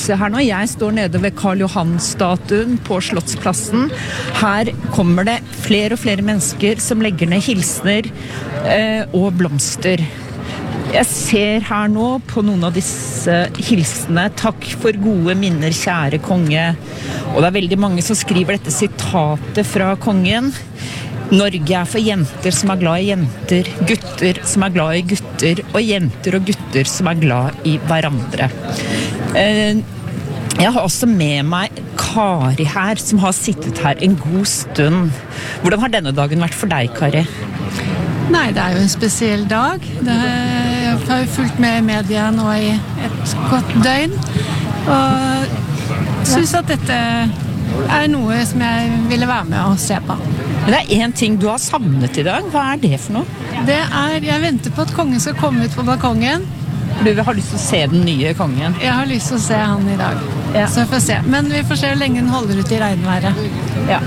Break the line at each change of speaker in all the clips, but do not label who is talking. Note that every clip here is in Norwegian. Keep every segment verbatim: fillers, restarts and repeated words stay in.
Se her nå, jeg står nede ved Karl Johan-statuen på Slottsplassen. Her kommer det flere og flere mennesker som legger ned hilsner eh, og blomster. Jeg ser her nå på noen av disse hilsene: takk for gode minner, kjære konge. Og det er veldig mange som skriver dette sitatet fra kongen. Norge er for jenter som er glad i jenter, gutter som er glad i gutter, og jenter og gutter som er glad i hverandre. Jeg har også med meg Kari her, som har sittet her en god stund. Hvordan har denne dagen vært for deg, Kari?
Nei, det er jo en spesiell dag. Det er, jeg har jo fulgt med i media nå i et godt døgn, og synes at dette er noe som jeg ville være med og se på.
Men det er en ting du har savnet i dag. Hva er det for noe?
Det er, jeg venter på at kongen skal komme ut på balkongen.
Du har lyst til å se den nye kongen?
Jeg har lyst til å se han i dag. Ja. Så vi får se. Men vi får se hvor lenge den holder ut i regnværet.
Ja.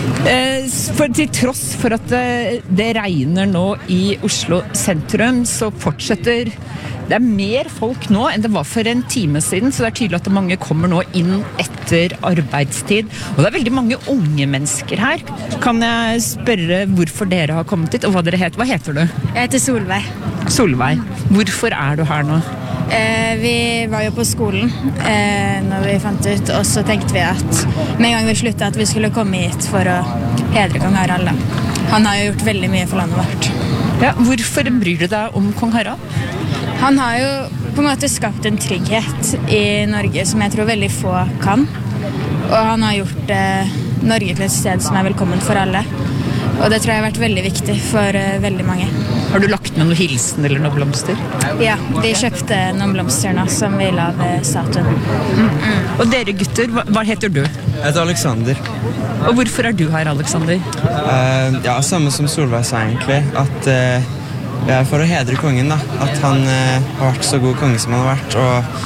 For til tross for at det regner nå i Oslo sentrum, så fortsetter det er mer folk nå enn det var for en time siden, så det er tydelig at mange kommer nå inn etter arbeidstid. Og det er veldig mange unge mennesker her. Kan jeg spørre hvorfor dere har kommet hit, og hva dere heter? Hva heter du?
Jeg heter Solveig.
Solveig. Hvorfor er du her nå?
Eh, vi var jo på skolen eh, når vi fant ut, og så tenkte vi at med en gang vi sluttet at vi skulle komme hit for å hedre kong Harald. Han har jo gjort veldig mye for landet vårt.
Ja, hvorfor bryr du deg om kong Harald?
Han har jo på en måte skapt en trygghet i Norge som jeg tror veldig få kan. Og han har gjort eh, Norge til et sted som er velkommen for alle. Og det tror jeg har vært veldig viktig for uh, veldig mange.
Har du lagt med noen hilsen eller noen blomster?
Ja, vi kjøpte noen blomster nå som vi la ved statuen.
Mm. Mm. Og dere gutter, hva, hva heter du?
Jeg heter Alexander.
Og hvorfor er du her, Alexander?
Uh, ja, samme som Solveig sa egentlig, at uh, vi er for å hedre kongen da. At han uh, har vært så god konge som han har vært,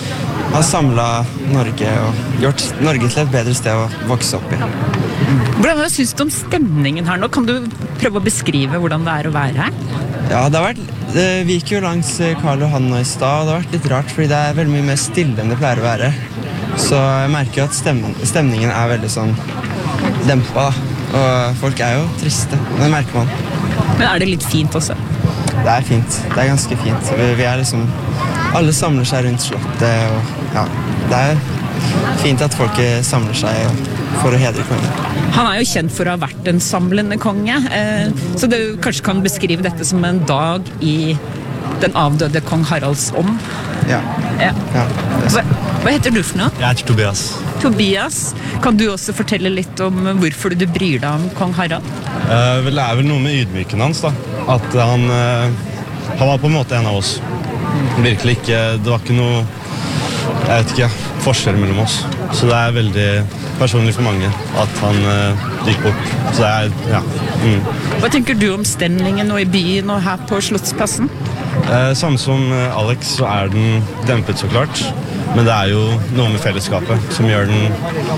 og har samlet Norge og gjort Norge til et bedre sted å vokse opp i.
Hvordan synes du om stemningen her nå? Kan du prøve å beskrive hvordan det er å være her?
Ja, det har vært, vi gikk jo langs Karl Johan nå i stad, og det har vært litt rart, fordi det er veldig mye mer stille enn det pleier å være. Så jeg merker jo at stemmen, stemningen er veldig sånn dempet da, og folk er jo triste, det merker man.
Men er det litt fint også?
Det er fint, det er ganske fint. Vi, vi er liksom, alle samler seg rundt slottet, og ja, det er fint at folk samler seg for å hedre kongen.
Han er jo kjent for å ha vært en samlende konge, eh, så du kanskje kan beskrive dette som en dag i den avdøde kong Haralds ånd.
Ja.
Ja.
Ja,
hva, hva heter du for noe?
Jeg heter Tobias.
Tobias, kan du også fortelle litt om hvorfor du bryr deg om kong Harald?
Uh, vel, det er vel noe med ydmyken hans da, at han, uh, han var på en måte en av oss. Virkelig ikke, det var ikke noe, jeg vet ikke, forskjell mellom oss. Så det er veldig personlig for mange at han uh, gikk bort. Så det er, ja. Mm.
Hva tenker du om stemningen nå i byen og her på Slottsplassen?
Uh, samme som uh, Alex, så er den dempet så klart. Men det er jo noe med fellesskapet som gjør den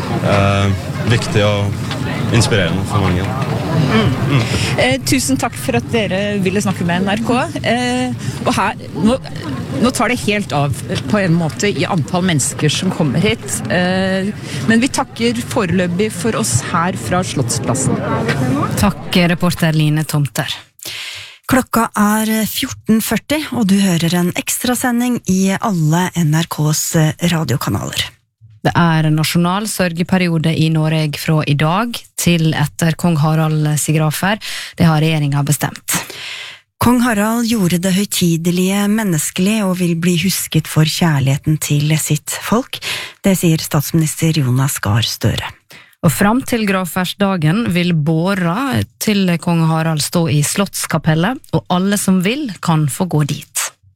uh, viktig og inspirerende for mange.
Mm. Mm. Eh, tusen takk for at dere ville snakke med N R K. Eh, og her, nå, nå tar det helt av på en måte i antall mennesker som kommer hit. Eh, men vi takker foreløpig for oss her fra Slottsplassen.
Takk, reporter Line Tomter. Klokka er fjorten førti, og du hører en ekstrasending i alle N R K's radiokanaler.
Det er nasjonal sørgeperiode i Norge fra i dag til etter kong Harald sigrafer. Det har regjeringen bestemt.
Kong Harald gjorde det høytidelige menneskelig og vil bli husket for kjærligheten til sitt folk. Det sier statsminister Jonas Gahr Støre.
Og fram til gravferdsdagen vil båra til kong Harald stå i Slottskapellet, og alle som vil kan få gå dit.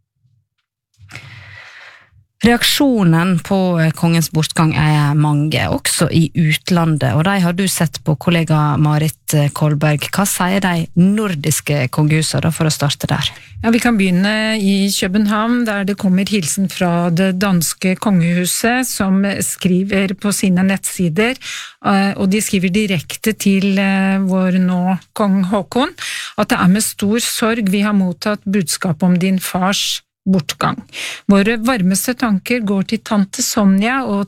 Reaksjonen på kongens bortgang er mange, også i utlandet, og de har du sett på kollega Marit Kolberg. Hva sier de nordiske kongehusene for å starte der?
Ja, vi kan begynne i København, der det kommer hilsen fra det danske kongehuset, som skriver på sine nettsider, og de skriver direkte til vår nå kong Håkon, at det er med stor sorg vi har mottatt budskap om din fars bortgang. Våre varmeste tanker går til tante Sonja og